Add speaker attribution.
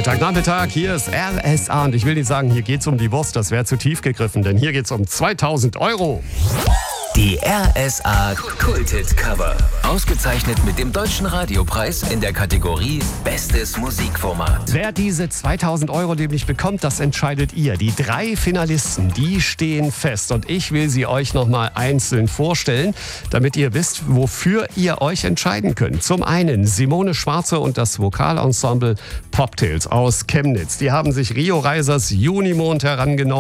Speaker 1: Freitagnachmittag, hier ist RSA und ich will nicht sagen, hier geht's um die Wurst, das wäre zu tief gegriffen, denn hier geht's um 2000 Euro.
Speaker 2: Die RSA Kulthit Cover. Ausgezeichnet mit dem Deutschen Radiopreis in der Kategorie Bestes Musikformat.
Speaker 1: Wer diese 2000 Euro nämlich bekommt, das entscheidet ihr. Die 3 Finalisten, die stehen fest. Und ich will sie euch nochmal einzeln vorstellen, damit ihr wisst, wofür ihr euch entscheiden könnt. Zum einen Simone Schwarze und das Vokalensemble Poptails aus Chemnitz. Die haben sich Rio Reisers Junimond herangenommen.